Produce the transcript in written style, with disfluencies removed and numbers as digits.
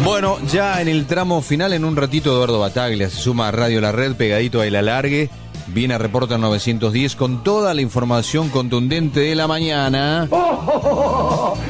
Bueno, ya en el tramo final, en un ratito, Eduardo Bataglia se suma a Radio La Red, pegadito a El Alargue. Viene a Reporter 910 con toda la información contundente de la mañana.